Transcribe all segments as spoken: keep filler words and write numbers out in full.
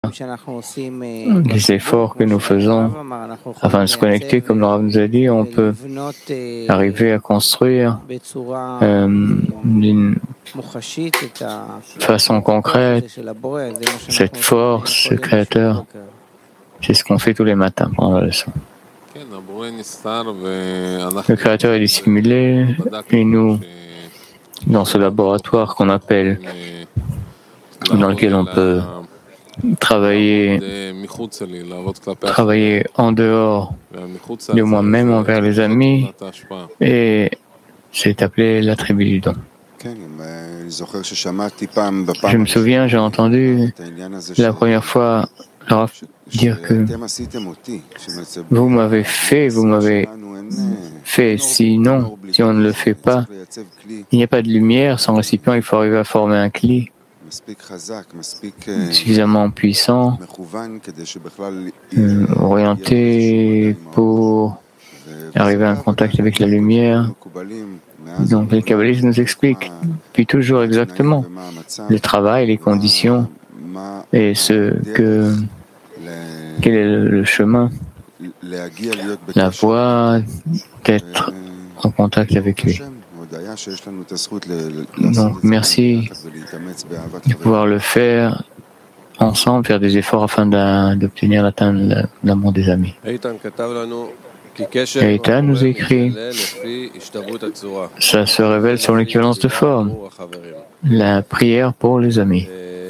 les efforts que nous faisons afin de se connecter, comme le Rav nous a dit, on peut arriver à construire euh, d'une façon concrète cette force, ce Créateur. C'est ce qu'on fait tous les matins pendant la leçon. Le Créateur est dissimulé et nous, dans ce laboratoire qu'on appelle, dans lequel on peut travailler, travailler en dehors de moi-même envers les amis, et c'est appelé la tribu du don. Je me souviens, j'ai entendu la première fois dire que vous m'avez fait, vous m'avez fait, sinon, si on ne le fait pas, il n'y a pas de lumière, sans récipient, il faut arriver à former un cli suffisamment puissant, euh, orienté pour arriver à un contact avec la lumière. Donc les kabbalistes nous expliquent depuis toujours exactement le travail, les conditions et ce que quel est le chemin, la voie d'être en contact avec lui. Donc merci de pouvoir le faire ensemble, faire des efforts afin d'obtenir l'atteindre l'amour des amis. Eitan nous écrit, ça se révèle sur l'équivalence de forme, la prière pour les amis.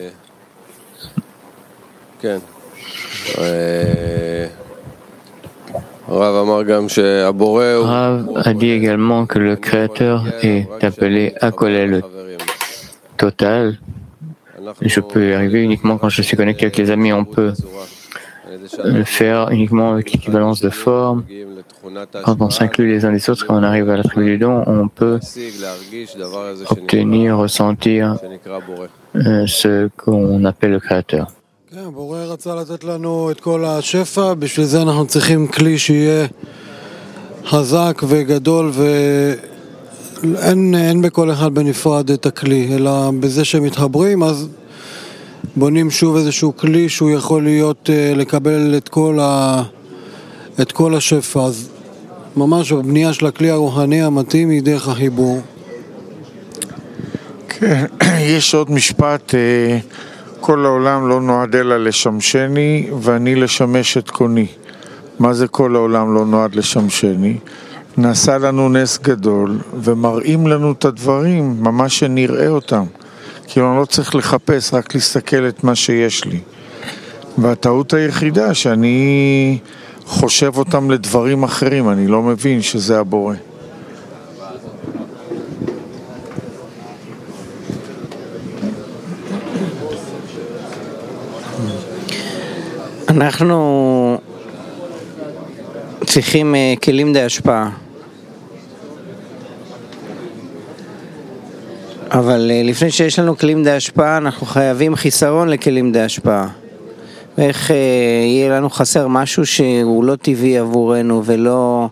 Rav a dit également que le Créateur est appelé Akolel total. Je peux y arriver uniquement quand je suis connecté avec les amis. On peut le faire uniquement avec l'équivalence de forme. Quand on s'inclut les uns des autres, quand on arrive à la tribu du don, on peut obtenir, ressentir euh, ce qu'on appelle le Créateur. הבורא רצה לתת לנו את כל השפע, בשביל זה אנחנו צריכים כלי שיהיה חזק וגדול, ואין אין בכל אחד בנפרד את הכלי, אלא בזה שמתחברים אז בונים שוב איזשהו כלי שהוא יכול להיות, לקבל את כל ה את כל השפע. אז ממש הבנייה של הכלי הרוחני המתאים היא דרך החיבור. כן, יש עוד משפט, כל העולם לא נועד אלא לשמשני ואני לשמש את קוני. מה זה כל העולם לא נועד לשמשני? נעשה לנו נס גדול ומראים לנו את הדברים ממש שנראה אותם. כאילו אני לא צריך לחפש, רק להסתכל את מה שיש לי. והטעות היחידה שאני חושב אותם לדברים אחרים, אני לא מבין שזה הבורא. אנחנו צריכים כלים די השפעה, אבל לפני שיש לנו כלים די השפעה אנחנו חייבים חיסרון לכלים די השפעה. ואיך יהיה לנו חסר משהו שהוא לא טבעי עבורנו ולא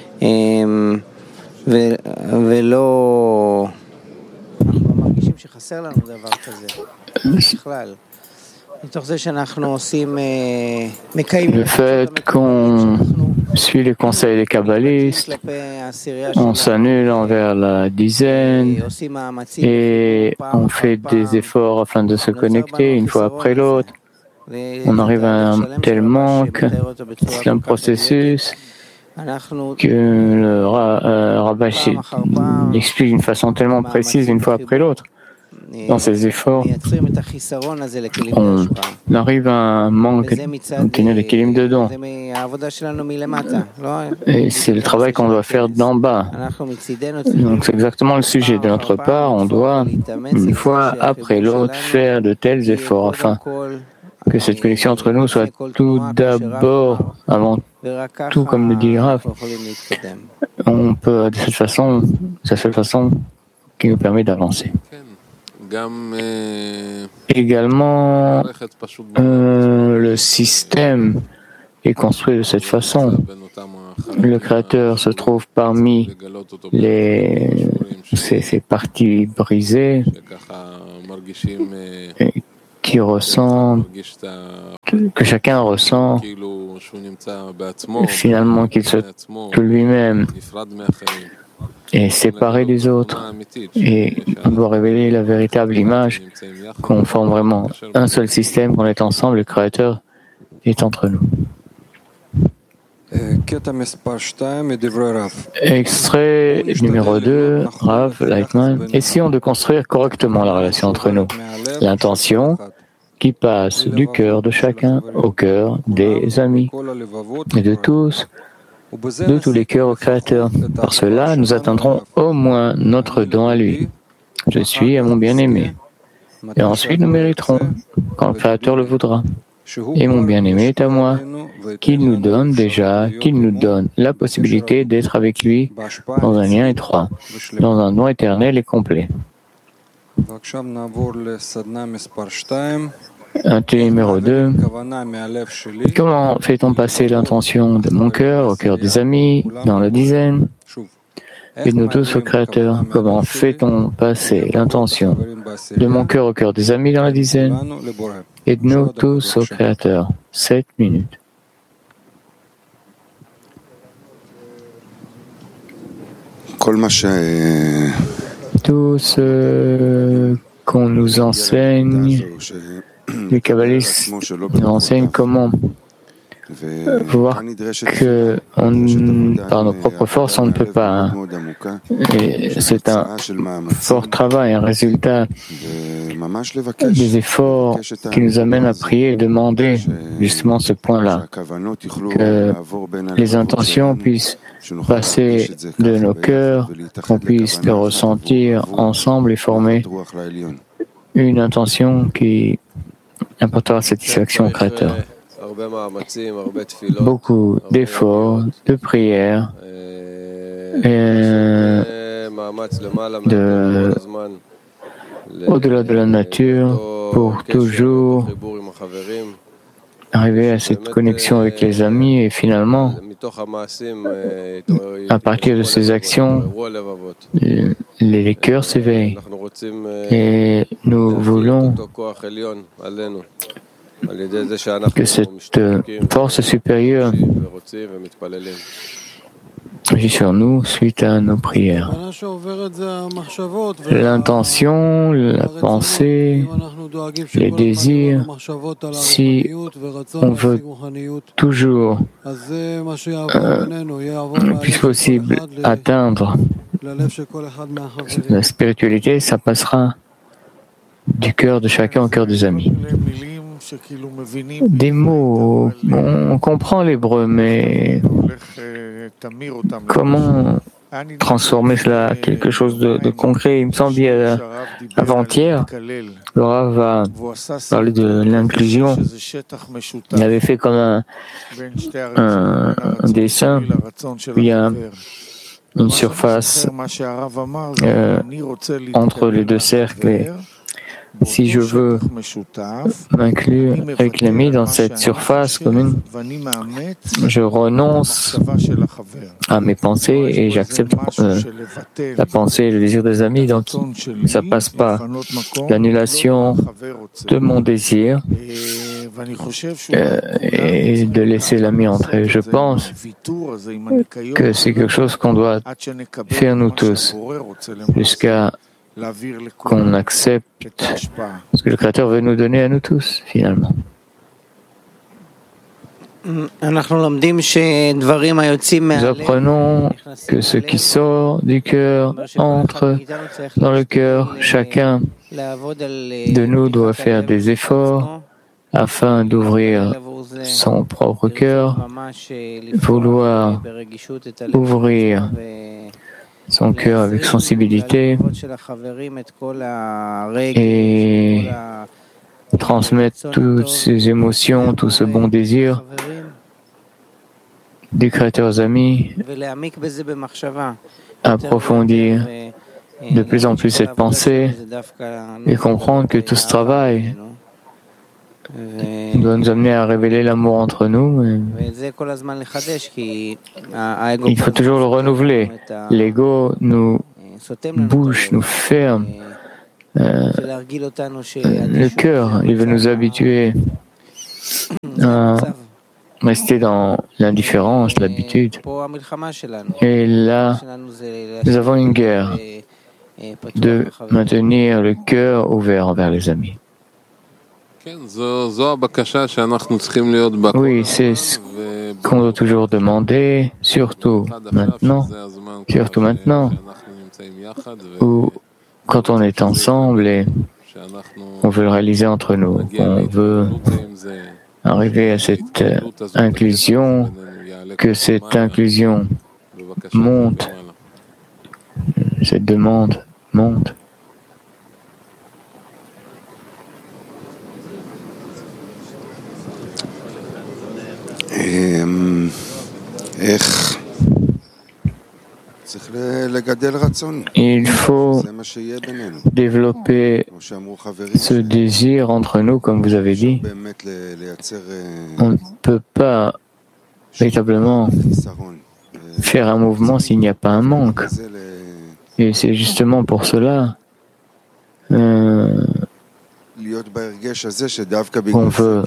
ו, ולא אנחנו לא מרגישים שחסר לנו דבר כזה בכלל. Le fait qu'on suit les conseils des kabbalistes, on s'annule envers la dizaine et on fait des efforts afin de se connecter une fois après l'autre. On arrive à un tel manque, c'est un processus que le Rabash explique d'une façon tellement précise une fois après l'autre. Dans ces efforts, on arrive à un manque d'obtenir l'équilibre dedans. Et c'est le travail qu'on doit faire d'en bas. Donc c'est exactement le sujet. De notre part, on doit, une fois après l'autre, faire de tels efforts afin que cette connexion entre nous soit tout d'abord, avant tout, comme le dit Rav. On peut, de cette façon, c'est la seule façon qui nous permet d'avancer. Également, euh, le système est construit de cette façon. Le Créateur se trouve parmi les, ces, ces parties brisées qui ressent, que chacun ressent, finalement qu'il se que lui-même est séparé des autres, et on doit révéler la véritable image qu'on forme vraiment un seul système, qu'on est ensemble, le Créateur est entre nous. Extrait numéro deux, Rav Lightman. Essayons de construire correctement la relation entre nous. L'intention qui passe du cœur de chacun au cœur des amis et de tous, de tous les cœurs au Créateur. Par cela, nous atteindrons au moins notre don à lui. Je suis à mon bien-aimé. Et ensuite, nous mériterons, quand le Créateur le voudra. Et mon bien-aimé est à moi, qu'il nous donne déjà, qu'il nous donne la possibilité d'être avec lui dans un lien étroit, dans un don éternel et complet. Un numéro deux. Comment fait-on passer l'intention de mon cœur au cœur des amis, dans la dizaine, et de nous tous au Créateur? Comment fait-on passer l'intention de mon cœur au cœur des amis dans la dizaine, et de nous tous au Créateur? Sept minutes. Tout ce qu'on nous enseigne, les kabbalistes nous enseignent comment voir que on, par nos propres forces, on ne peut pas. Et c'est un fort travail, un résultat des efforts qui nous amènent à prier et demander justement ce point-là, que les intentions puissent passer de nos cœurs, qu'on puisse les ressentir ensemble et former une intention qui apportera satisfaction au Créateur. Beaucoup d'efforts, de prières, et de, au-delà de la nature, pour toujours arriver à cette connexion avec les amis et finalement, à partir de ces actions, les, les cœurs s'éveillent et nous voulons que cette force supérieure agit sur nous suite à nos prières. L'intention, la pensée, les désirs, si on veut toujours, euh, le plus possible, atteindre la spiritualité, ça passera du cœur de chacun au cœur des amis. Des mots, on comprend l'hébreu, mais comment transformer cela en quelque chose de, de concret? Il me semble bien avant-hier, le Rav va parler de l'inclusion. Il avait fait comme un, un, un dessin où il y a une surface euh, entre les deux cercles. Et si je veux m'inclure avec l'ami dans cette surface commune, je renonce à mes pensées et j'accepte euh, la pensée et le désir des amis. Donc, ça passe pas l'annulation de mon désir euh, et de laisser l'ami entrer. Je pense que c'est quelque chose qu'on doit faire nous tous jusqu'à qu'on accepte ce que le Créateur veut nous donner à nous tous, finalement. Nous apprenons que ce qui sort du cœur entre dans le cœur. Chacun de nous doit faire des efforts afin d'ouvrir son propre cœur, vouloir ouvrir son cœur avec sensibilité et transmettre toutes ces émotions, tout ce bon désir des créateurs amis, approfondir de plus en plus cette pensée et comprendre que tout ce travail doit nous amener à révéler l'amour entre nous. Il faut toujours le renouveler. L'ego nous bouche, nous ferme Euh, le cœur, il veut nous habituer à rester dans l'indifférence, l'habitude. Et là, nous avons une guerre de maintenir le cœur ouvert envers les amis. Oui, c'est ce qu'on doit toujours demander, surtout maintenant, surtout maintenant, où quand on est ensemble et on veut le réaliser entre nous, on veut arriver à cette inclusion, que cette inclusion monte, cette demande monte. Il faut développer ce désir entre nous, comme vous avez dit. On ne peut pas véritablement faire un mouvement s'il n'y a pas un manque. Et c'est justement pour cela euh, qu'on veut.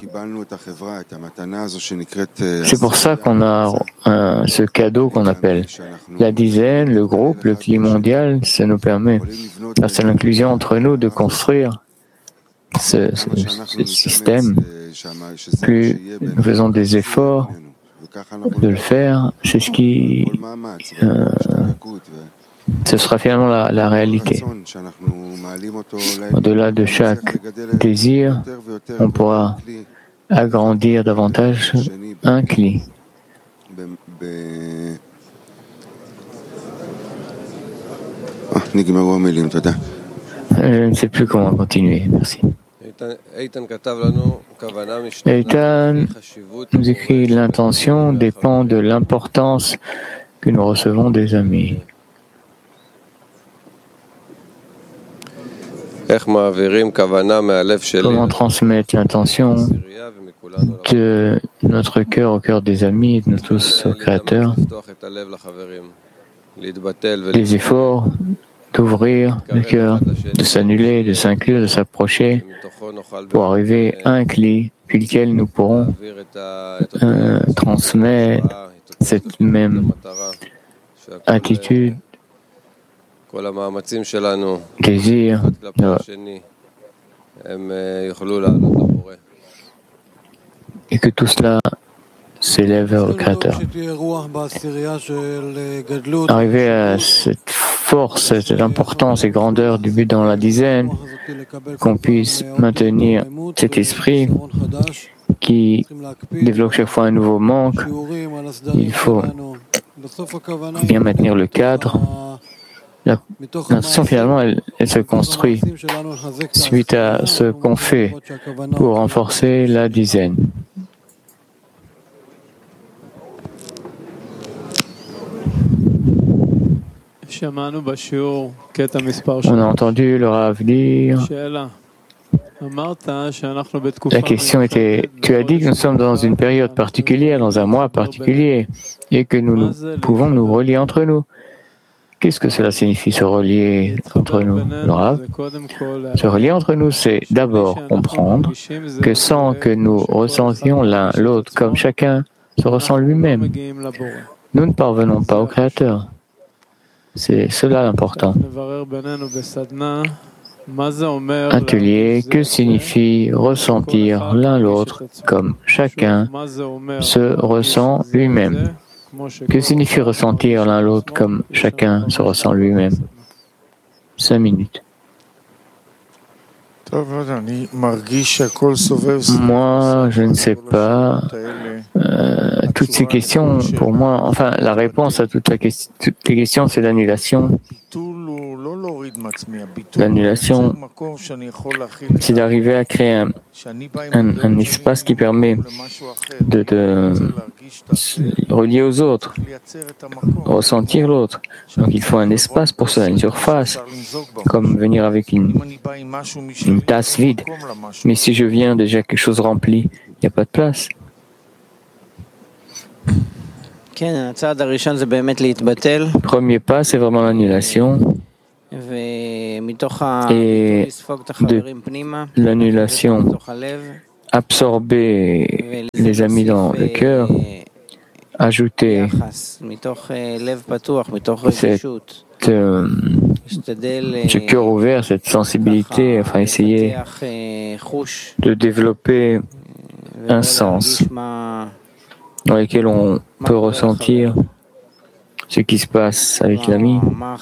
C'est pour ça qu'on a euh, ce cadeau qu'on appelle la dizaine, le groupe, le climat mondial. Ça nous permet, grâce à l'inclusion entre nous, de construire ce, ce, ce système. Plus nous faisons des efforts de le faire, c'est ce qui euh, ce sera finalement la, la réalité. Au-delà de chaque désir, on pourra agrandir davantage un cli. Je ne sais plus comment continuer. Merci. Eitan nous écrit: l'intention dépend de l'importance que nous recevons des amis. Comment transmettre l'intention de notre cœur au cœur des amis et de nous tous au Créateur? Les efforts d'ouvrir le cœur, de s'annuler, de s'inclure, de s'approcher pour arriver à un cli puis lequel nous pourrons euh, transmettre cette même attitude, désir, euh, et que tout cela s'élève vers le Créateur. Arriver à cette force, cette importance et grandeur du but dans la dizaine, qu'on puisse maintenir cet esprit qui développe chaque fois un nouveau manque, il faut bien maintenir le cadre. L'intention, finalement, elle, elle se construit suite à ce qu'on fait pour renforcer la dizaine. On a entendu le Rav dire. La question était, tu as dit que nous sommes dans une période particulière, dans un mois particulier, et que nous, nous pouvons nous relier entre nous. Qu'est-ce que cela signifie, se relier entre nous, le Rav? Se relier entre nous, c'est d'abord comprendre que sans que nous ressentions l'un l'autre comme chacun se ressent lui-même, nous ne parvenons pas au Créateur. C'est cela l'important. Atelier, que signifie ressentir l'un l'autre comme chacun se ressent lui-même? Que signifie ressentir l'un l'autre comme chacun se ressent lui-même? Cinq minutes. Moi, je ne sais pas. Euh, toutes ces questions, pour moi, enfin, la réponse à toutes, la que- toutes les questions, c'est l'annulation. L'annulation, c'est d'arriver à créer un, un, un espace qui permet de, de se relier aux autres, ressentir l'autre. Donc il faut un espace pour cela, une surface, comme venir avec une, une tasse vide. Mais si je viens déjà quelque chose rempli, il n'y a pas de place. Le premier pas, c'est vraiment l'annulation. et de l'annulation, absorber les amis dans le cœur, ajouter cette, euh, ce cœur ouvert, cette sensibilité, enfin essayer de développer un sens dans lequel on peut ressentir ce qui se passe avec l'ami,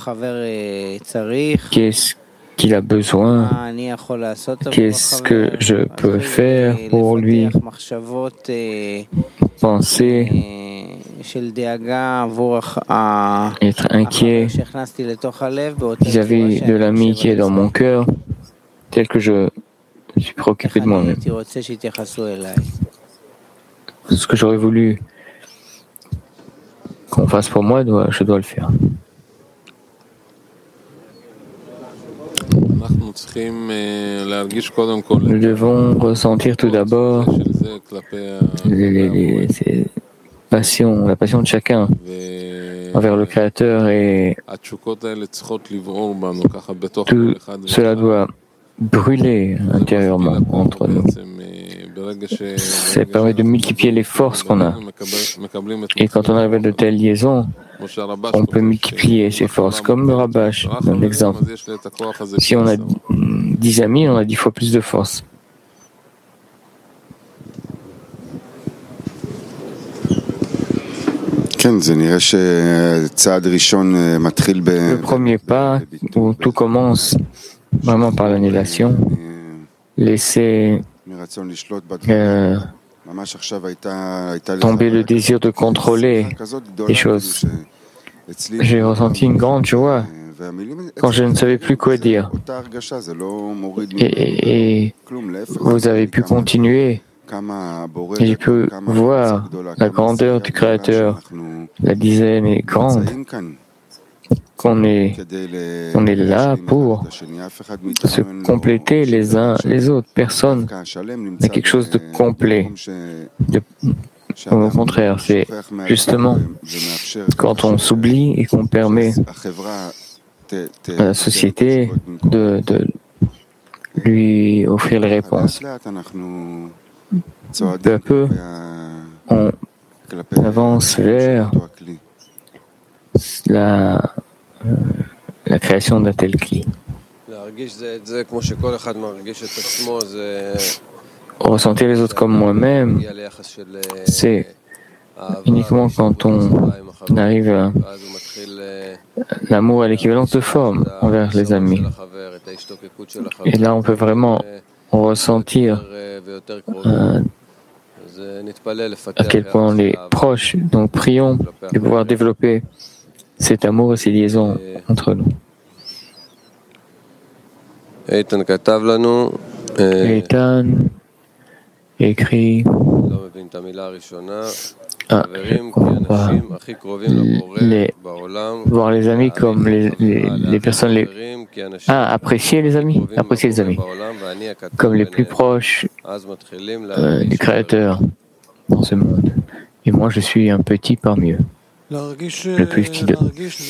qu'est-ce qu'il a besoin, qu'est-ce que je peux faire pour lui, penser, être inquiet vis-à-vis de l'ami qui est dans mon cœur, tel que je suis préoccupé de moi-même. Ce que j'aurais voulu qu'on fasse pour moi, je dois le faire. Nous devons ressentir tout d'abord les, les, les, ces passions, la passion de chacun envers le Créateur, et tout cela doit brûler intérieurement entre nous. Ça permet de multiplier les forces qu'on a. Et quand on arrive à de telles liaisons, on peut multiplier ces forces. Comme le Rabash donne l'exemple. Si on a dix amis, on a dix fois plus de force. Le premier pas où tout commence vraiment par l'annulation, laisser euh, tomber le désir de contrôler les choses. J'ai ressenti une grande joie quand je ne savais plus quoi dire. Et, et, et vous avez pu continuer. Et j'ai pu voir la grandeur du Créateur. La dizaine est grande. Qu'on est, on est là pour se compléter les uns les autres. Personne n'a quelque chose de complet. De, au contraire, c'est justement quand on s'oublie et qu'on permet à la société de, de lui offrir les réponses. Peu à peu, on avance vers la Euh, la création d'un tel cli. Ressentir les autres comme moi-même, c'est uniquement quand on arrive à l'amour à l'équivalence de forme envers les amis. Et là, on peut vraiment ressentir euh, à quel point on est proche. Donc, prions de pouvoir développer cet amour et ces liaisons entre nous. Eitan écrit, ah, je ne comprends pas, les, voir les amis comme les, les, les personnes les... Ah, apprécier les amis, apprécier les amis, comme les plus proches euh, du Créateur dans ce monde. Et moi, je suis un petit parmi eux. Le plus petit de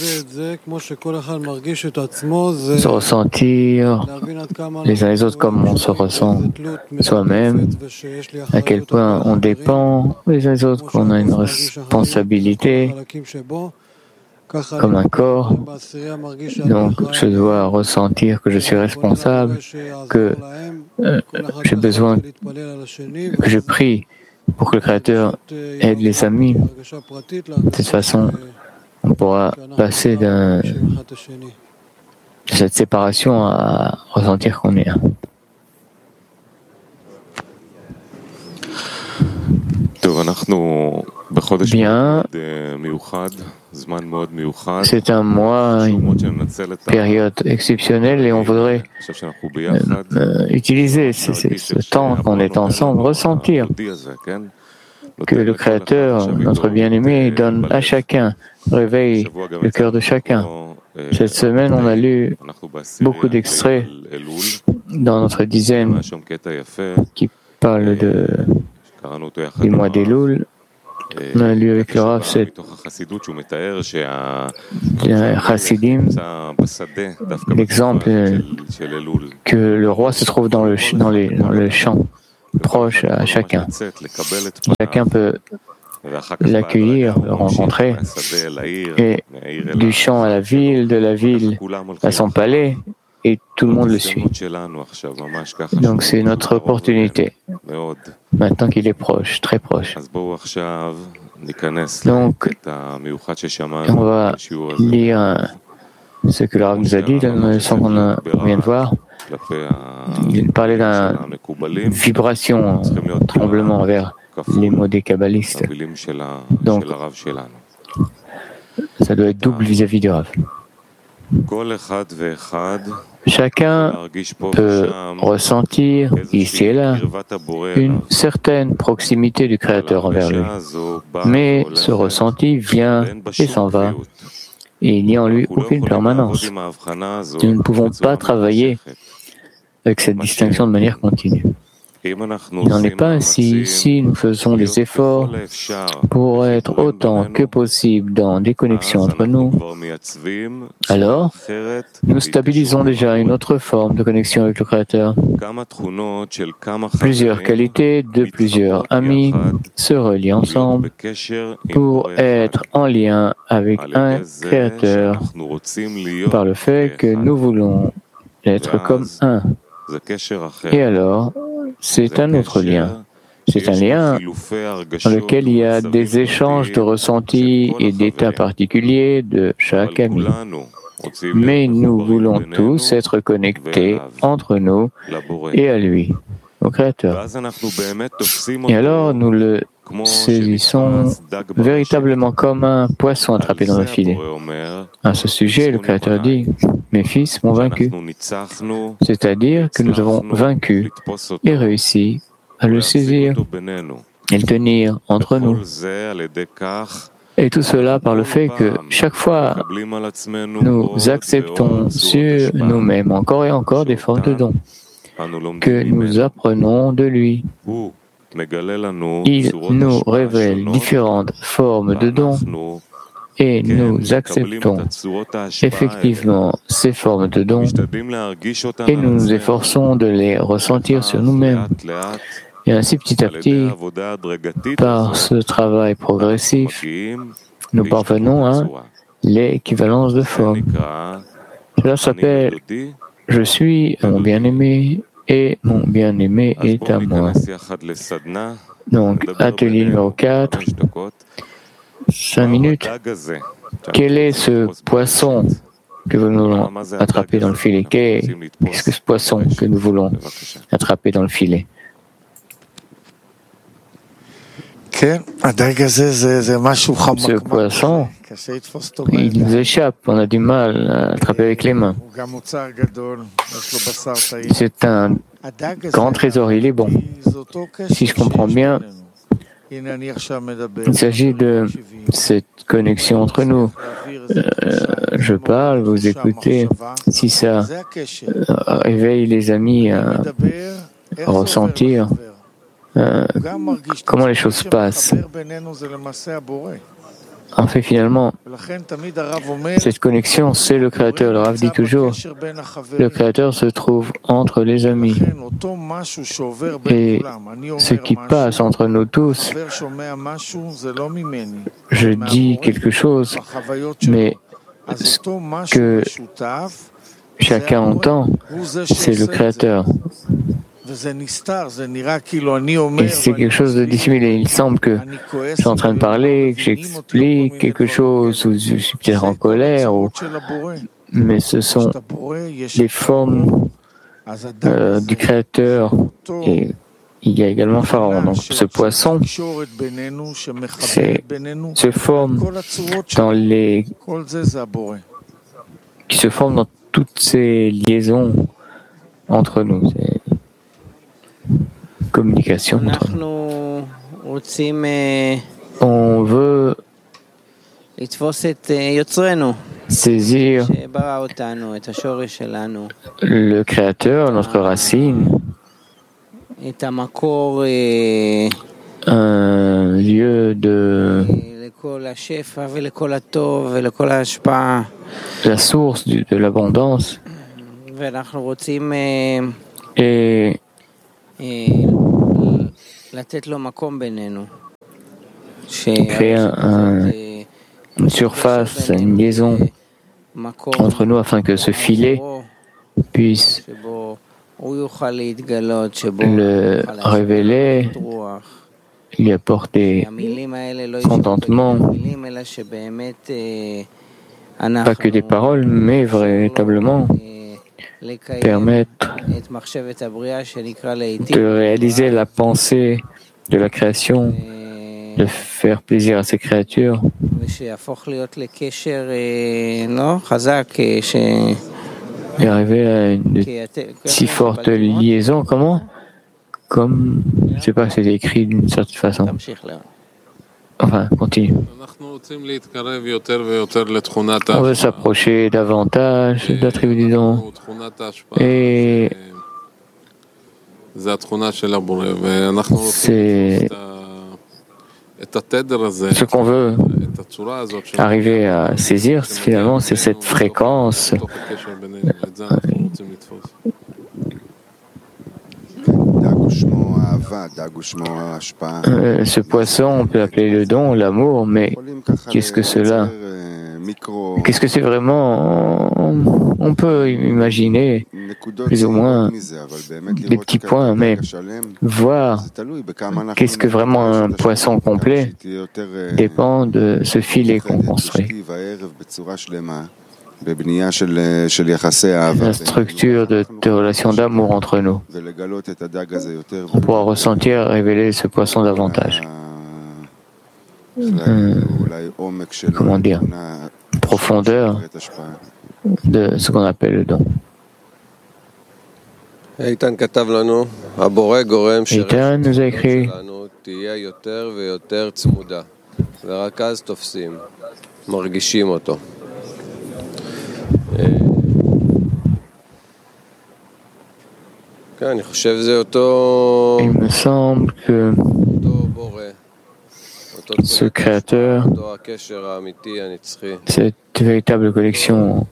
se ressentir les uns les autres comme on se ressent soi-même, à quel point on dépend les uns les autres, qu'on a une responsabilité comme un corps. Donc je dois ressentir que je suis responsable, que euh, j'ai besoin, que je prie pour que le Créateur aide les amis. De cette façon, on pourra passer d'un, de cette séparation à ressentir qu'on est un. Bien, c'est un mois, une période exceptionnelle, et on voudrait euh, euh, utiliser ce, ce, ce temps qu'on est ensemble, ressentir que le Créateur, notre bien-aimé, donne à chacun, réveille le cœur de chacun. Cette semaine, on a lu beaucoup d'extraits dans notre dizaine qui parlent de, du mois d'Elul, On a lu avec le Rav cet Chassidim, l'exemple que le roi se trouve dans le, dans les, dans le champ, proche à chacun. Chacun peut l'accueillir, le rencontrer, et du champ à la ville, de la ville à son palais, et tout le monde le suit. Donc c'est notre opportunité, maintenant qu'il est proche, très proche. Donc, on va lire ce que le Rav nous a dit dans la leçon qu'on vient de voir. Il parlait d'une vibration, un tremblement vers les mots des kabbalistes. Donc, ça doit être double vis-à-vis du Rav. Chacun peut ressentir, ici et là, une certaine proximité du Créateur envers lui. Mais ce ressenti vient et s'en va. Et il n'y a en lui aucune permanence. Nous ne pouvons pas travailler avec cette distinction de manière continue. Il n'en est pas ainsi si nous faisons des efforts pour être autant que possible dans des connexions entre nous. Alors, nous stabilisons déjà une autre forme de connexion avec le Créateur. Plusieurs qualités de plusieurs amis se relient ensemble pour être en lien avec un Créateur par le fait que nous voulons être comme un. Et alors, c'est un autre lien. C'est un lien dans lequel il y a des échanges de ressentis et d'états particuliers de chaque ami. Mais nous voulons tous être connectés entre nous et à lui, au Créateur. Et alors, nous le saisissons véritablement comme un poisson attrapé dans un filet. À ce sujet, le Créateur dit « Mes fils m'ont vaincu », c'est-à-dire que nous avons vaincu et réussi à le saisir et le tenir entre nous. Et tout cela par le fait que chaque fois nous acceptons sur nous-mêmes encore et encore des formes de dons que nous apprenons de lui. Il nous révèle différentes formes de dons et nous acceptons effectivement ces formes de dons et nous nous efforçons de les ressentir sur nous-mêmes. Et ainsi, petit à petit, par ce travail progressif, nous parvenons à l'équivalence de forme. Cela s'appelle « Je suis mon bien-aimé et mon bien-aimé est à moi ». Donc, atelier numéro quatre, cinq minutes. Quel est ce poisson que nous voulons attraper dans le filet? Qu'est-ce que ce poisson que nous voulons attraper dans le filet? Ce poisson, il nous échappe, on a du mal à l'attraper avec les mains. C'est un grand trésor, il est bon. Si je comprends bien, il s'agit de cette connexion entre nous. Euh, je parle, vous écoutez. Si ça euh, réveille les amis à ressentir euh, comment les choses se passent. En fait, finalement, cette connexion, c'est le Créateur. Le Rav dit toujours, le Créateur se trouve entre les amis. Et ce qui passe entre nous tous, je dis quelque chose, mais ce que chacun entend, c'est le Créateur. Et c'est quelque chose de dissimulé. Il semble que je suis en train de parler, que j'explique quelque chose, ou je suis peut-être en colère, ou... mais ce sont les formes euh, du Créateur. Et il y a également Pharaon. Donc ce poisson c'est, se forme dans les... qui se forme dans toutes ces liaisons entre nous. C'est communication entre nous. On veut saisir le Créateur, notre racine, un lieu de la source de, de l'abondance et créer un, un, une surface, une liaison entre nous afin que ce filet puisse le révéler, lui apporter contentement, pas que des paroles, mais véritablement permettre de réaliser la pensée de la création, de faire plaisir à ces créatures, et arriver à une si forte liaison. Comment? Comme, je ne sais pas, c'est écrit d'une certaine façon. Enfin, continue. On veut s'approcher davantage d'attributs du don. Et c'est ce qu'on veut arriver à saisir, finalement, c'est cette fréquence. Euh, ce poisson, on peut l'appeler le don, l'amour, mais qu'est-ce que cela? Qu'est-ce que c'est vraiment? On peut imaginer plus ou moins des petits points, mais voir qu'est-ce que vraiment un poisson complet dépend de ce filet qu'on construit. La structure de, de relations d'amour entre nous. On pourra ressentir, révéler ce poisson davantage. Hum, comment dire, profondeur de ce qu'on appelle le don. Eitan nous a écrit il me semble que ce créateur, cette véritable connexion,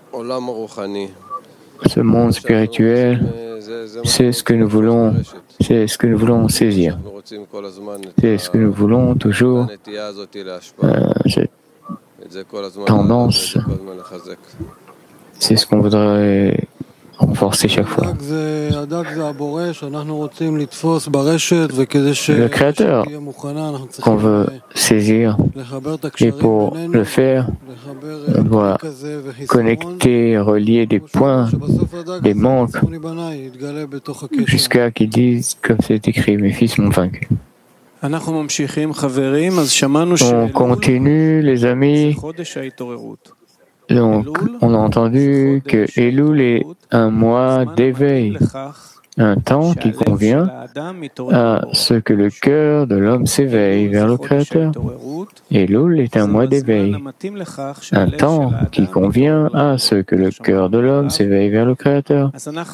ce monde spirituel, c'est ce que nous voulons, c'est ce que nous voulons saisir. C'est ce que nous voulons toujours, euh, cette tendance, c'est ce qu'on voudrait renforcer chaque fois. Le créateur qu'on veut saisir, et pour le faire, on doit connecter, relier des points, des manques, jusqu'à qu'ils disent, comme c'est écrit, mes fils m'ont vaincu. On continue, les amis. Donc, on a entendu que Elul est un mois d'éveil, un temps qui convient à ce que le cœur de l'homme s'éveille vers le Créateur. Elul est un mois d'éveil, un temps qui convient à ce que le cœur de l'homme s'éveille vers le Créateur.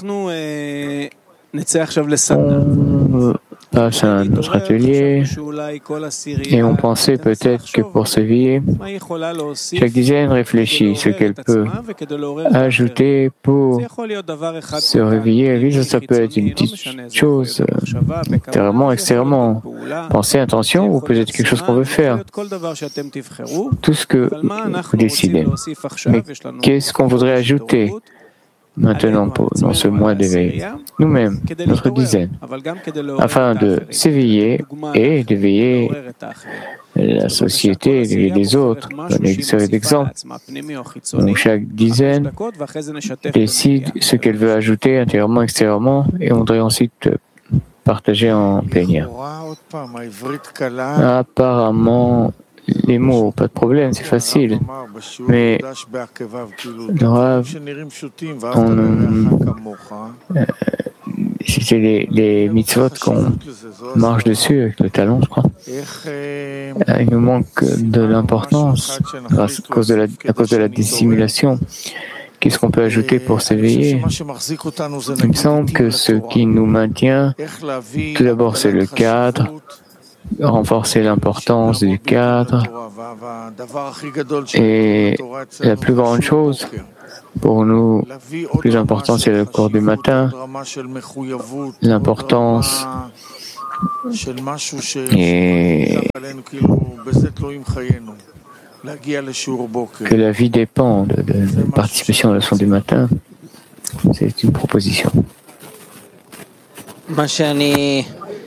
On passe à notre atelier et on pensait peut-être que pour s'éveiller, chaque dizaine réfléchit ce qu'elle peut ajouter pour se réveiller. Ça peut être une petite chose, intérieurement, extérieurement. Pensée, intention, ou peut-être quelque chose qu'on veut faire. Tout ce que vous décidez. Mais qu'est-ce qu'on voudrait ajouter maintenant pour, dans ce mois d'éveil, nous-mêmes, notre dizaine, afin de s'éveiller et d'éveiller la société et les autres, donner une série d'exemples. Donc chaque dizaine décide ce qu'elle veut ajouter intérieurement, extérieurement, et on voudrait ensuite partager en plénière. Apparemment, les mots, pas de problème, c'est facile. Mais le Rav, on, euh, c'était les, les mitzvot qu'on marche dessus avec le talon, je crois. Euh, il nous manque de l'importance à cause de la, à cause de la dissimulation. Qu'est-ce qu'on peut ajouter pour s'éveiller? Il me semble que ce qui nous maintient, tout d'abord, c'est le cadre renforcer l'importance du cadre. Et la plus grande chose pour nous, le plus important, c'est le cours du matin, l'importance et que la vie dépend de, de, de participation à la leçon du matin. C'est une proposition. Je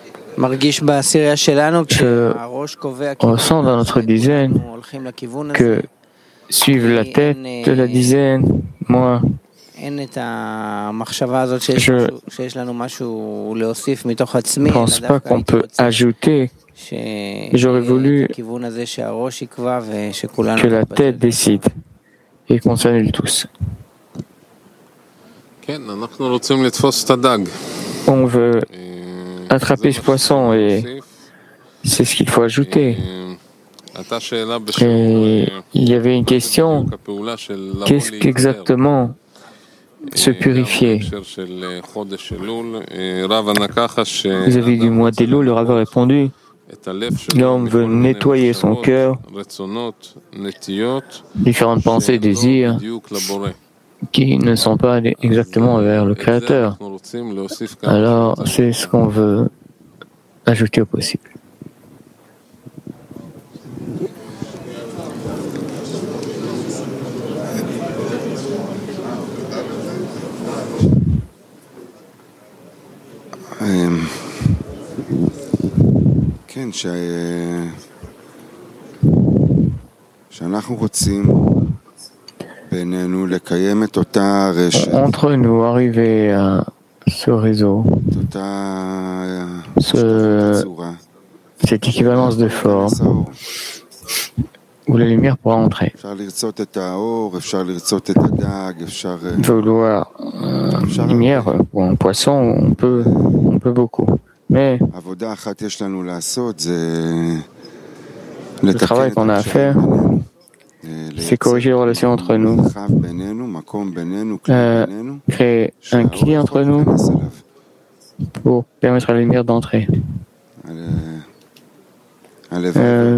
ressens dans notre dizaine que suivre la tête de la dizaine, moi, je ne pense pas qu'on peut ajouter. J'aurais voulu que la tête décide et qu'on s'annule tous. On veut attraper ce poisson et c'est ce qu'il faut ajouter. Et il y avait une question, qu'est-ce qu'exactement se purifier? Vis-à-vis du mois d'Elul, le Rav a répondu, l'homme veut nettoyer son cœur, différentes pensées, désirs, qui ne sont pas exactement vers le Créateur. Alors, c'est ce qu'on veut ajouter au possible. Entre nous, arriver à ce réseau, ce, cette équivalence de forme, où la lumière pourra entrer. Vouloir euh, une lumière pour un poisson, on peut, on peut beaucoup. Mais le travail qu'on a à faire, c'est corriger les relations entre nous, euh, créer un cli entre nous pour permettre à la lumière d'entrer. Euh,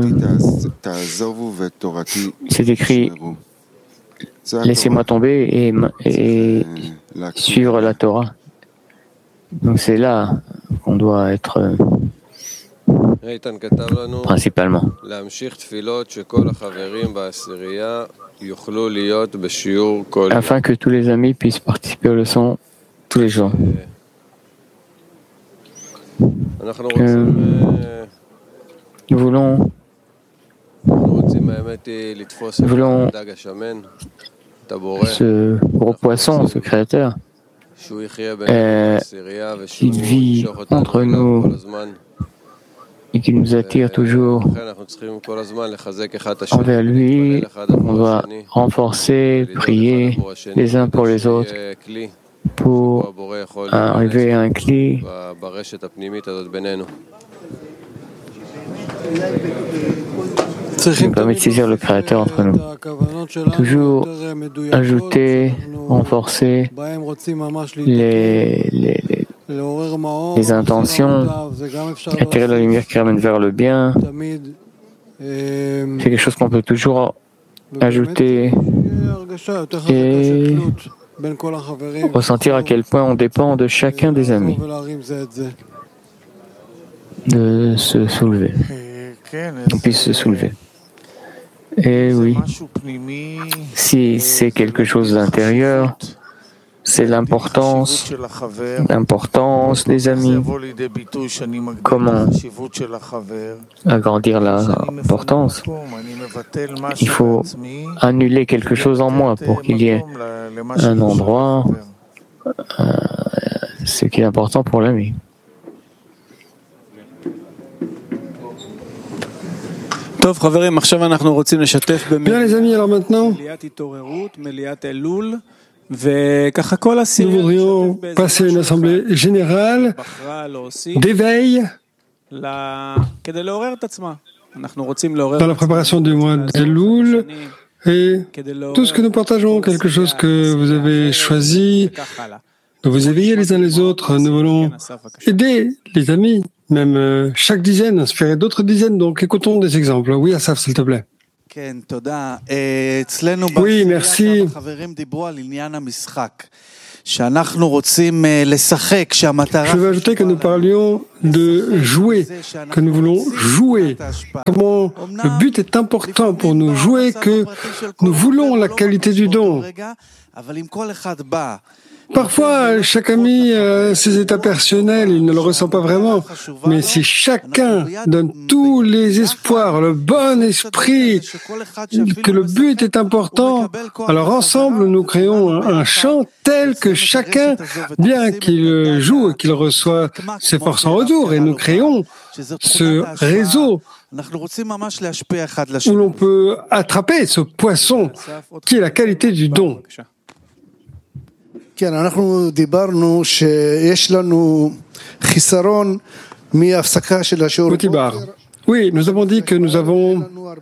c'est écrit « Laissez-moi tomber et, et suivre la Torah ». Donc c'est là qu'on doit être principalement. Afin que tous les amis puissent participer aux leçons tous les jours. Euh, nous voulons, nous voulons ce gros poisson, ce créateur, euh, qui vit entre nous et qui nous attire toujours envers lui. On doit renforcer, prier les uns pour les autres pour arriver à un cli qui permet de saisir le Créateur entre nous. Toujours ajouter, renforcer les, les, les, les intentions, attirer la lumière qui ramène vers le bien. C'est quelque chose qu'on peut toujours ajouter et ressentir à quel point on dépend de chacun des amis, de se soulever, on puisse se soulever. Et oui, si c'est quelque chose d'intérieur, c'est l'importance, l'importance des amis. Comment agrandir l'importance? Il faut annuler quelque chose en moi pour qu'il y ait un endroit, euh, ce qui est important pour l'ami. Bien les amis, alors maintenant, nous voudrions passer à une assemblée générale d'éveil dans la préparation du mois d'Elul et tout ce que nous partageons, quelque chose que vous avez choisi de vous éveiller les uns les autres. Nous voulons aider les amis même euh, chaque dizaine inspirait d'autres dizaines. Donc écoutons des exemples. Oui, Asaf, s'il te plaît. Oui, merci. Je veux ajouter que nous parlions de jouer, que nous voulons jouer. Comment le but est important pour nous jouer, que nous voulons la qualité du don. Parfois, chaque ami a ses états personnels, il ne le ressent pas vraiment. Mais si chacun donne tous les espoirs, le bon esprit, que le but est important, alors ensemble, nous créons un chant tel que chacun, bien qu'il joue et qu'il reçoit ses forces en retour, et nous créons ce réseau où l'on peut attraper ce poisson qui est la qualité du don. כן, אנחנו דיברנו שיש לנו חיסרון מהפסקה של השיעור בוקר. Oui, nous avons dit que nous avons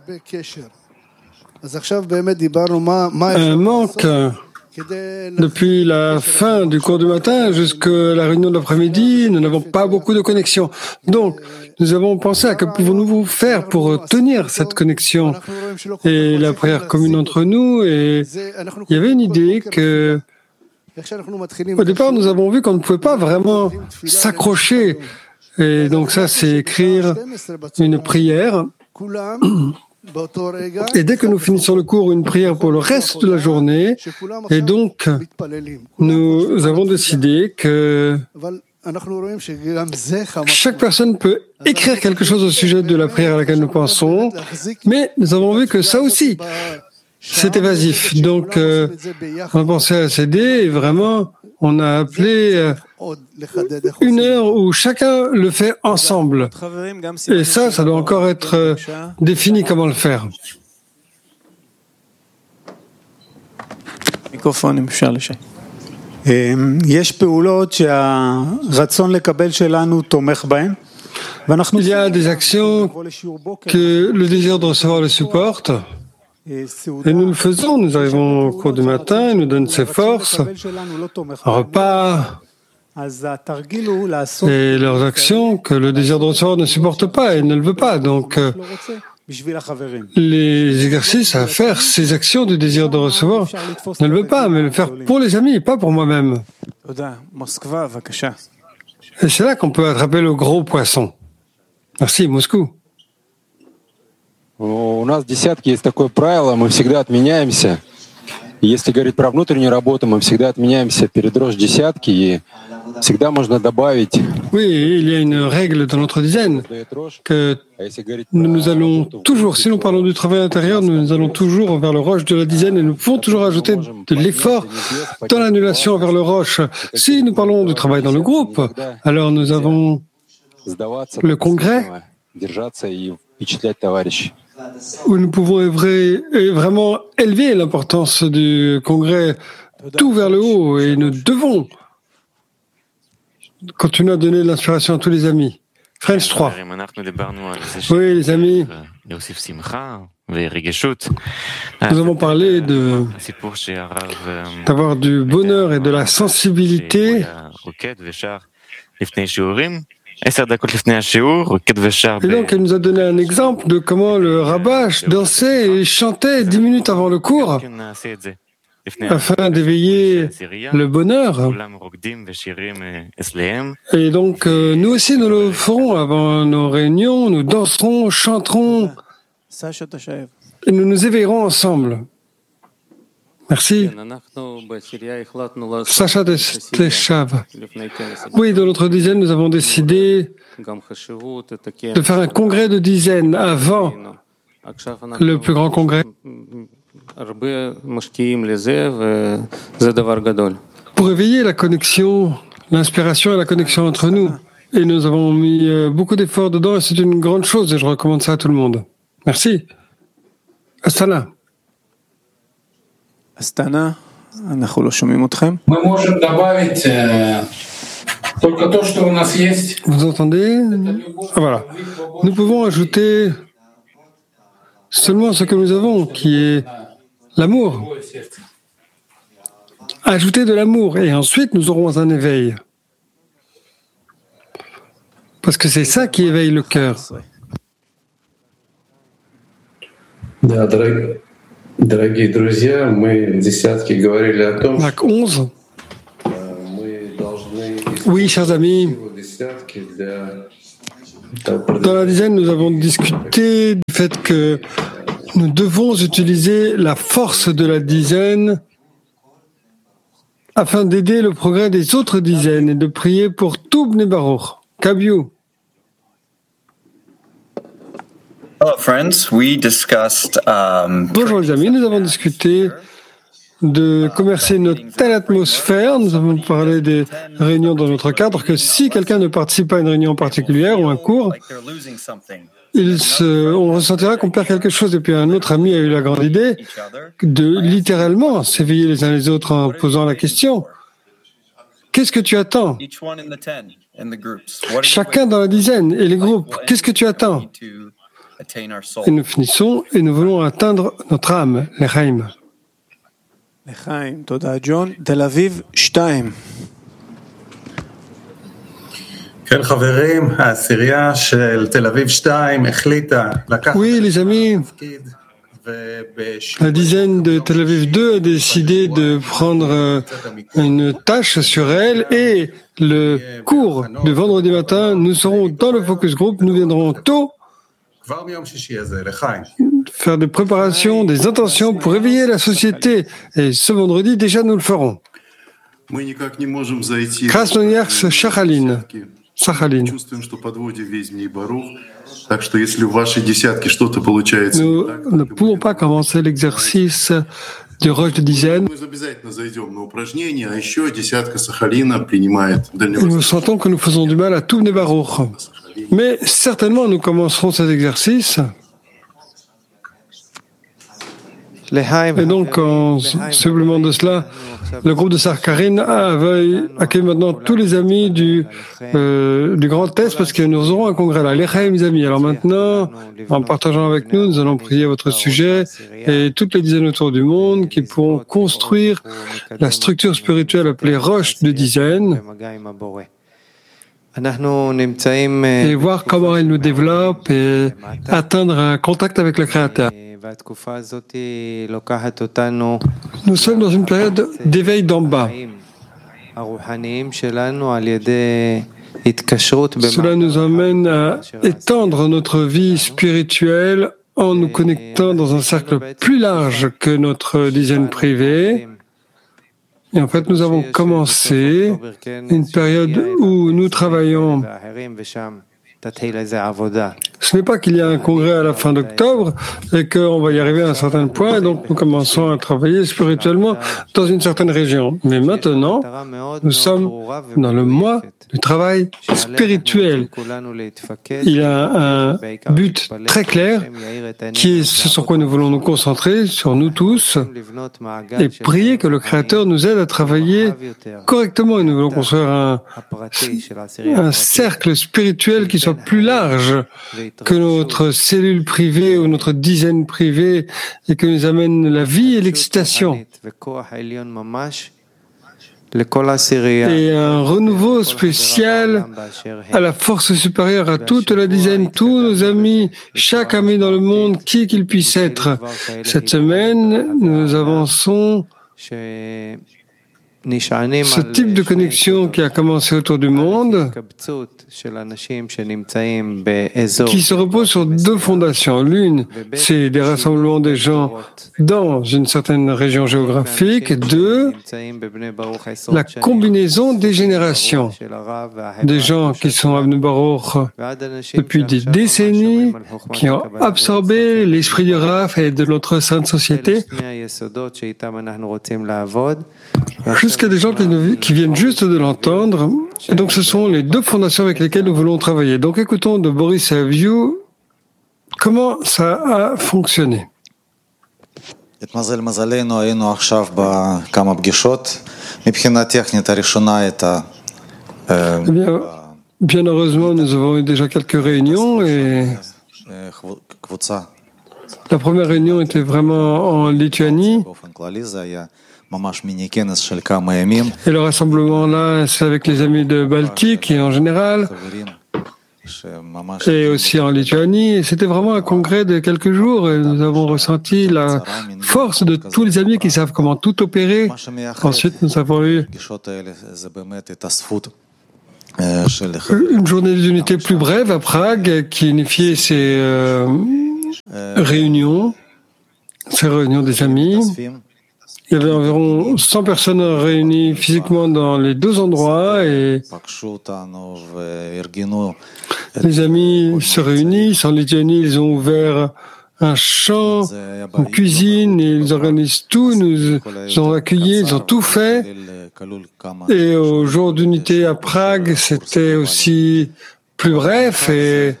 אז עכשיו באמת דיברנו מה מה un manque depuis la fin du cours du matin jusqu'à la réunion de l'après-midi, nous n'avons pas beaucoup de connexion. Donc, nous avons pensé à que pouvons-nous faire pour tenir cette connexion et la prière commune entre nous. Et il y avait une idée que au départ, nous avons vu qu'on ne pouvait pas vraiment s'accrocher. Et donc ça, c'est écrire une prière. Et dès que nous finissons le cours, une prière pour le reste de la journée. Et donc, nous avons décidé que chaque personne peut écrire quelque chose au sujet de la prière à laquelle nous pensons. Mais nous avons vu que ça aussi, c'est évasif. Donc, euh, on a pensé à C D et vraiment, on a appelé euh, une heure où chacun le fait ensemble. Et ça, ça doit encore être euh, défini comment le faire. Il y a des actions que le désir de recevoir le supporte. Et nous le faisons, nous arrivons au cours du matin, il nous donne ses forces, un repas, et leurs actions que le désir de recevoir ne supporte pas et ne le veut pas. Donc, les exercices à faire, ces actions du désir de recevoir, ne le veut pas, mais le faire pour les amis, pas pour moi-même. Et c'est là qu'on peut attraper le gros poisson. Merci, Moscou. У нас в десятке есть такое правило, мы всегда отменяемся. Если говорить про внутреннюю работу, мы всегда отменяемся перед рош десятки, и всегда можно добавить. Oui, il y a une règle dans notre dizaine que nous, nous allons toujours, si nous parlons du travail intérieur, nous allons toujours vers le roche de la dizaine et nous pouvons toujours ajouter de l'effort dans l'annulation vers le roche. Si nous parlons du travail dans le groupe, alors nous avons le congrès où nous pouvons œuvrer, vraiment élever l'importance du congrès tout vers le haut et nous devons continuer à donner de l'inspiration à tous les amis. French trois. Oui, les amis. Nous avons parlé de, d'avoir du bonheur et de la sensibilité. Et donc, elle nous a donné un exemple de comment le rabbin dansait et chantait dix minutes avant le cours afin d'éveiller le bonheur. Et donc, euh, nous aussi, nous le ferons avant nos réunions, nous danserons, chanterons et nous nous éveillerons ensemble. Merci. Sacha Teshav. Oui, dans notre dizaine, nous avons décidé de faire un congrès de dizaines avant le plus grand congrès pour éveiller la connexion, l'inspiration et la connexion entre nous. Et nous avons mis beaucoup d'efforts dedans et c'est une grande chose et je recommande ça à tout le monde. Merci. Astana. Astana, אנחנו לא שומעים אתכם. Мы можем добавить только то, что у нас есть. Vous entendez? Ah, voilà. Nous pouvons ajouter seulement ce que nous avons, qui est l'amour. Ajouter de l'amour et ensuite nous aurons un éveil. Parce que c'est ça qui éveille le cœur. Lac onze. Oui, chers amis, dans la dizaine, nous avons discuté du fait que nous devons utiliser la force de la dizaine afin d'aider le progrès des autres dizaines et de prier pour tout Bnei Baruch. Kabiou. Hello, friends. We discussed, um, Bonjour les amis, nous avons discuté de commercer une telle atmosphère. Nous avons parlé des réunions dans notre cadre que si quelqu'un ne participe pas à une réunion particulière ou un cours, il se, on ressentira qu'on perd quelque chose. Et puis un autre ami a eu la grande idée de littéralement s'éveiller les uns les autres en posant la question: qu'est-ce que tu attends? Chacun dans la dizaine et les groupes, qu'est-ce que tu attends? Et nous finissons et nous voulons atteindre notre âme, l'Echaim. L'Echaim, toda John, Tel Aviv deux. Oui, les amis, la dizaine de Tel Aviv deux a décidé de prendre une tâche sur elle et le cours de vendredi matin, nous serons dans le focus group, nous viendrons tôt faire des préparations, des intentions pour éveiller la société. Et ce vendredi, déjà, nous le ferons. Krasnoyarsk, Shachalin. Sachalin. Nous ne pouvons pas commencer l'exercice du rush de dizaine. Nous sentons que nous faisons du mal à tout Bnei Baruch. Mais certainement, nous commencerons cet exercice. Et donc, en supplément de cela, le groupe de Sarkarine accueille maintenant tous les amis du, euh, du Grand Est parce que nous aurons un congrès là. L'Echaim, mes amis. Alors maintenant, en partageant avec nous, nous allons prier votre sujet et toutes les dizaines autour du monde qui pourront construire la structure spirituelle appelée roche de dizaines et voir comment elle nous développe et atteindre un contact avec le Créateur. Nous sommes dans une période d'éveil d'en bas. Cela nous amène à étendre notre vie spirituelle en nous connectant dans un cercle plus large que notre dizaine privée. Et en fait, nous avons commencé une période où nous travaillons. Ce n'est pas qu'il y a un congrès à la fin d'octobre et qu'on va y arriver à un certain point, et donc nous commençons à travailler spirituellement dans une certaine région. Mais maintenant, nous sommes dans le mois du travail spirituel. Il y a un but très clair qui est ce sur quoi nous voulons nous concentrer, sur nous tous, et prier que le Créateur nous aide à travailler correctement. Et nous voulons construire un, un cercle spirituel qui soit plus large que notre cellule privée ou notre dizaine privée et que nous amène la vie et l'excitation. Et un renouveau spécial à la force supérieure à toute la dizaine, tous nos amis, chaque ami dans le monde, qui qu'il puisse être. Cette semaine, nous avançons ce type de connexion qui a commencé autour du monde, qui se repose sur deux fondations. L'une, c'est des rassemblements des gens dans une certaine région géographique. Deux, la combinaison des générations. Des gens qui sont à Bnei Baruch depuis des décennies, qui ont absorbé l'esprit du Rav et de notre sainte société, jusqu'à des gens qui, nous, qui viennent juste de l'entendre. Et donc, ce sont les deux fondations avec lesquelles nous voulons travailler. Donc, écoutons de Boris Saviou comment ça a fonctionné. Eh bien, bien heureusement, nous avons eu déjà quelques réunions et la première réunion était vraiment en Lituanie. Et le rassemblement là, c'est avec les amis de Baltique et en général, et aussi en Lituanie. C'était vraiment un congrès de quelques jours et nous avons ressenti la force de tous les amis qui savent comment tout opérer. Ensuite, nous avons eu une journée d'unité plus brève à Prague qui unifiait ces euh, réunions, ces réunions des amis. Il y avait environ cent personnes réunies physiquement dans les deux endroits et les amis se réunissent. En Lituanie, ils ont ouvert un champ, une cuisine, et ils organisent tout, nous ont accueillis, ils ont tout fait. Et au jour d'unité à Prague, c'était aussi plus bref et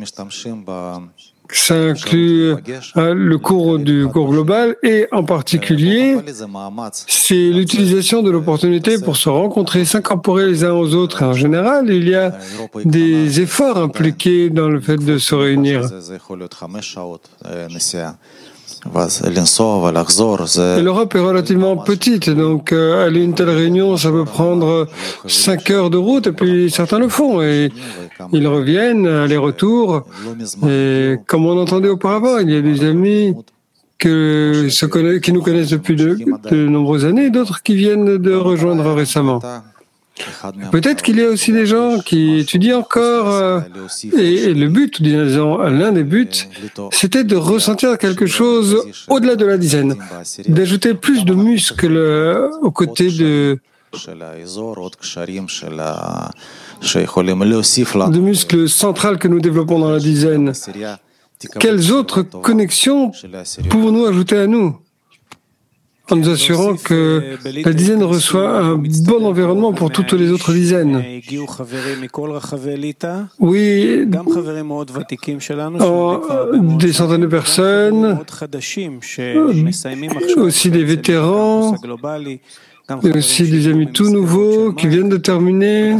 ça inclut euh, le cours du cours global et en particulier, c'est l'utilisation de l'opportunité pour se rencontrer, s'incorporer les uns aux autres. Et en général, il y a des efforts impliqués dans le fait de se réunir. Et l'Europe est relativement petite, donc euh, aller à une telle réunion, ça peut prendre cinq heures de route, et puis certains le font, et ils reviennent, aller-retour, et comme on entendait auparavant, il y a des amis que se connaissent, qui nous connaissent depuis de, de nombreuses années, et d'autres qui viennent de rejoindre récemment. Peut-être qu'il y a aussi des gens qui étudient encore, euh, et, et le but, disons, l'un des buts, c'était de ressentir quelque chose au-delà de la dizaine, d'ajouter plus de muscles euh, aux côtés de, de muscles centrales que nous développons dans la dizaine. Quelles autres connexions pouvons-nous ajouter à nous ? En nous assurant que la dizaine reçoit un bon environnement pour toutes les autres dizaines. Oui, en, des centaines de personnes, aussi des vétérans, et aussi des amis tout nouveaux qui viennent de terminer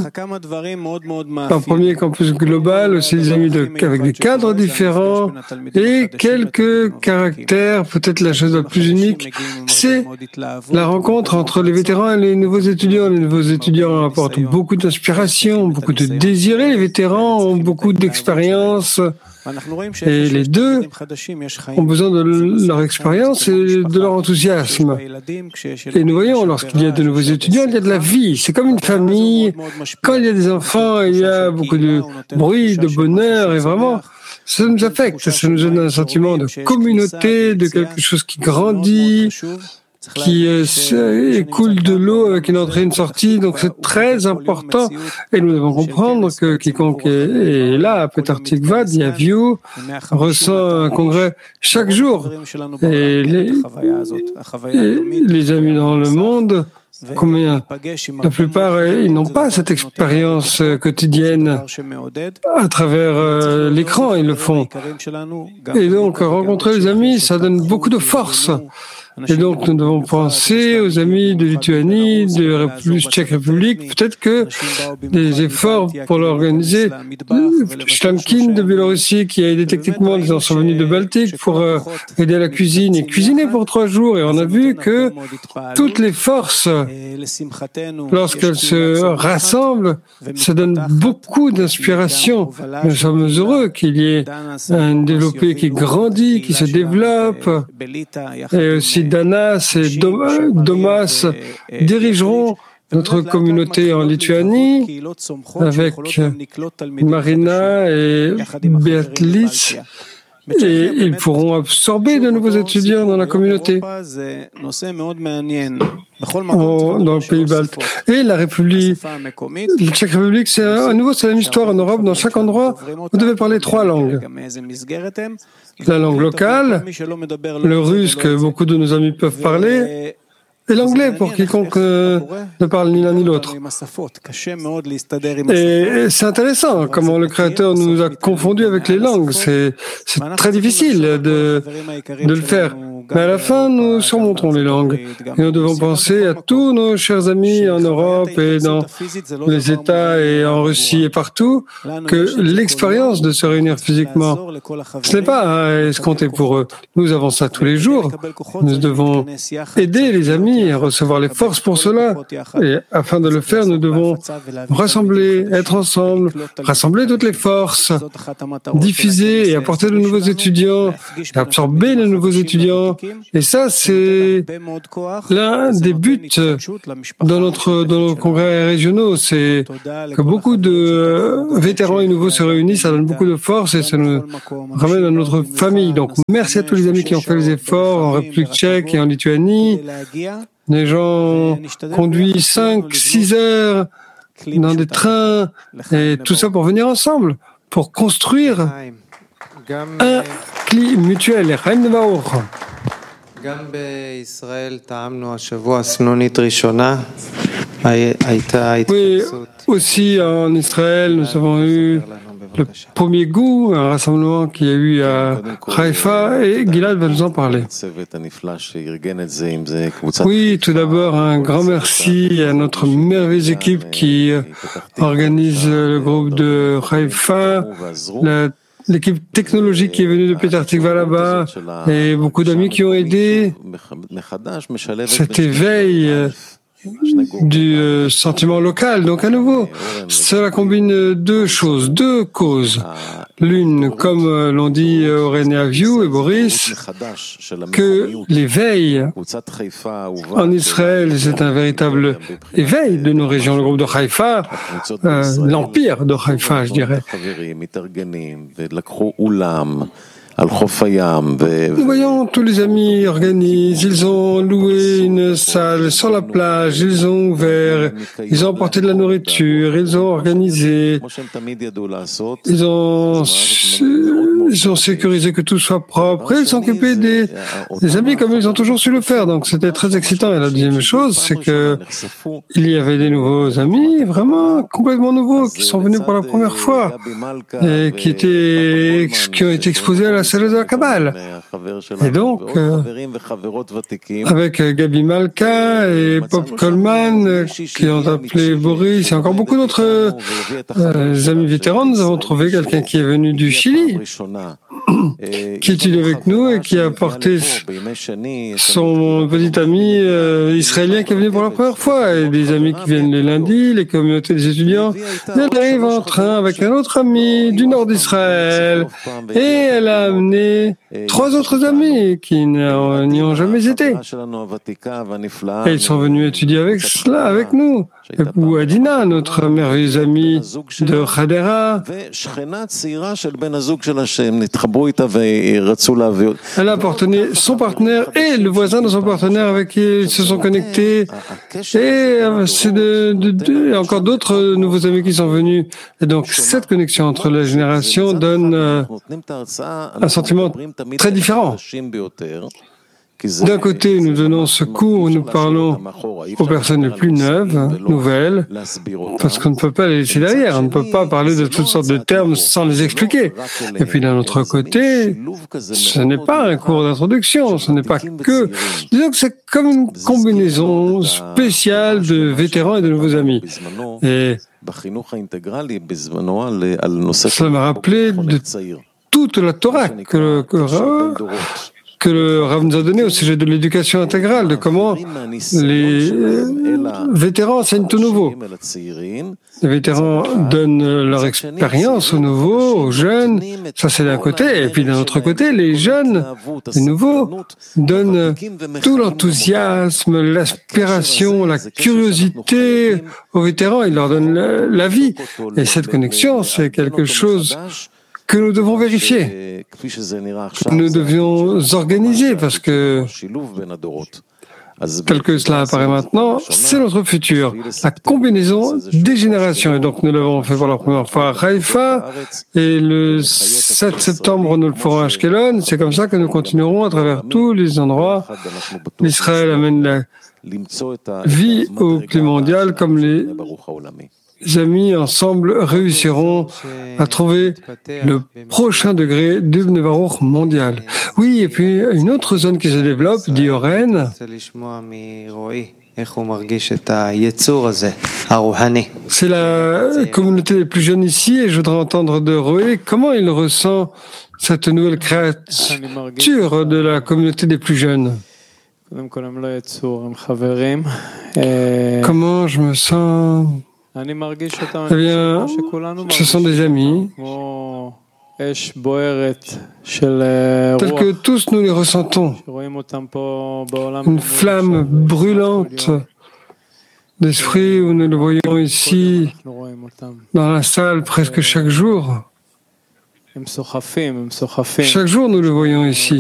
un premier campus global, aussi des amis de, avec des cadres différents et quelques caractères. Peut-être la chose la plus unique, c'est la rencontre entre les vétérans et les nouveaux étudiants. Les nouveaux étudiants apportent beaucoup d'inspiration, beaucoup de désir, et les vétérans ont beaucoup d'expérience. Et les deux ont besoin de leur expérience et de leur enthousiasme. Et nous voyons, lorsqu'il y a de nouveaux étudiants, il y a de la vie. C'est comme une famille. Quand il y a des enfants, il y a beaucoup de bruit, de bonheur, et vraiment, ça nous affecte. Ça nous donne un sentiment de communauté, de quelque chose qui grandit, qui euh, écoule de l'eau avec une entrée et une sortie, donc c'est très important. Et nous devons comprendre que quiconque est, est là, à Petar Tikva, Diaview, ressent un congrès chaque jour. Et les, et les amis dans le monde, combien la plupart, ils n'ont pas cette expérience quotidienne à travers euh, l'écran, ils le font. Et donc, rencontrer les amis, ça donne beaucoup de force. Et donc, nous devons penser aux amis de Lituanie, de République, Tchèque République, peut-être que des efforts pour l'organiser. Shlamkin de Biélorussie, qui a aidé techniquement, ils sont venus de Baltique pour euh, aider à la cuisine et cuisiner pour trois jours. Et on a vu que toutes les forces, lorsqu'elles se rassemblent, ça donne beaucoup d'inspiration. Nous sommes heureux qu'il y ait un développé qui grandit, qui se développe, et aussi Danas et Domas dirigeront notre communauté en Lituanie avec Marina et Beatlis, et ils pourront absorber de nouveaux étudiants dans la communauté dans le pays balte. Et la République, la Tchèque République, c'est à nouveau c'est la même histoire en Europe. Dans chaque endroit, vous devez parler trois langues. La langue locale, le russe que beaucoup de nos amis peuvent parler, et l'anglais pour quiconque euh, ne parle ni l'un ni l'autre. Et c'est intéressant comment le Créateur nous a confondus avec les langues. C'est, c'est très difficile de, de le faire. Mais à la fin, nous surmonterons les langues. Et nous devons penser à tous nos chers amis en Europe et dans les États et en Russie et partout, que l'expérience de se réunir physiquement, ce n'est pas à escompter pour eux. Nous avons ça tous les jours. Nous devons aider les amis à recevoir les forces pour cela. Et afin de le faire, nous devons rassembler, être ensemble, rassembler toutes les forces, diffuser et apporter de nouveaux étudiants, absorber de nouveaux étudiants. Et ça, c'est l'un des buts dans, notre, dans nos congrès régionaux. C'est que beaucoup de vétérans et nouveaux se réunissent, ça donne beaucoup de force et ça nous ramène à notre famille. Donc, merci à tous les amis qui ont fait les efforts en République tchèque et en Lituanie. Les gens conduisent cinq, six heures dans des trains et tout ça pour venir ensemble, pour construire un cli mutuel. Et Chaim Nevaor. Oui, aussi en Israël, nous avons eu le premier goût, un rassemblement qu'il y a eu à Haïfa, et Gilad va nous en parler. Oui, tout d'abord, un grand merci à notre merveilleuse équipe qui organise le groupe de Haïfa, la l'équipe technologique qui est venue de Petah Tikva là-bas et beaucoup d'amis qui ont aidé cet éveil du euh, sentiment local. Donc à nouveau, cela combine deux choses, deux causes. L'une, comme euh, l'ont dit Oren et Aviou et Boris, que l'éveil en Israël, c'est un véritable éveil de nos régions. Le groupe de Haïfa, euh, l'empire de Haïfa, je dirais. Nous voyons tous les amis organisent, ils ont loué une salle sur la plage, ils ont ouvert, ils ont apporté de la nourriture, ils ont organisé, ils ont, ils ont sécurisé que tout soit propre, et ils sont occupés des, des amis comme ils ont toujours su le faire, donc c'était très excitant. Et la deuxième chose, c'est que il y avait des nouveaux amis, vraiment complètement nouveaux, qui sont venus pour la première fois, et qui étaient, qui ont été exposés à la salle de la Kabbale. Et donc, euh, avec Gabi Malka et Pop Coleman, euh, qui ont appelé Boris, et encore beaucoup d'autres euh, amis vétérans, nous avons trouvé quelqu'un qui est venu du Chili, qui étudie avec nous et qui a apporté son petit ami euh, israélien qui est venu pour la première fois, et des amis qui viennent les lundis, les communautés des étudiants. Elle arrive en train avec un autre ami du nord d'Israël, et elle a amené trois autres amis qui n'y ont jamais été. Et ils sont venus étudier avec cela, avec nous. Ou Adina, notre merveilleuse amie de Hadera. Elle a appartenu son partenaire et le voisin de son partenaire avec qui ils se sont connectés. Et c'est de, de, de, et encore d'autres nouveaux amis qui sont venus. Et donc, cette connexion entre les générations donne euh, un sentiment très différent. D'un côté, nous donnons ce cours où nous parlons aux personnes les plus neuves, nouvelles, parce qu'on ne peut pas les laisser derrière, on ne peut pas parler de toutes sortes de termes sans les expliquer. Et puis d'un autre côté, ce n'est pas un cours d'introduction, ce n'est pas que... Disons que c'est comme une combinaison spéciale de vétérans et de nouveaux amis. Et cela m'a rappelé de toute la Torah que... que que le Rav nous a donné au sujet de l'éducation intégrale, de comment les vétérans enseignent aux nouveaux. Les vétérans donnent leur expérience aux nouveaux, aux jeunes, ça c'est d'un côté, et puis d'un autre côté, les jeunes, les nouveaux, donnent tout l'enthousiasme, l'aspiration, la curiosité aux vétérans, ils leur donnent la, la vie. Et cette connexion, c'est quelque chose que nous devons vérifier, que nous devions organiser, parce que, tel que cela apparaît maintenant, c'est notre futur, la combinaison des générations. Et donc nous l'avons fait pour la première fois à Haïfa, et le sept septembre nous le ferons à Ashkelon. C'est comme ça que nous continuerons à travers tous les endroits. L'Israël amène la vie au climat mondial, comme les Les amis ensemble réussiront à trouver le prochain degré du Nevaruch mondial. Oui, et puis une autre zone qui se développe, dit Oren, c'est la communauté des plus jeunes ici, et je voudrais entendre de Roé comment il ressent cette nouvelle créature de la communauté des plus jeunes. Comment je me sens? Eh bien, ce sont des amis, tels que tous nous les ressentons. Une flamme brûlante d'esprit où nous le voyons ici, dans la salle, presque chaque jour. Chaque jour, nous le voyons ici.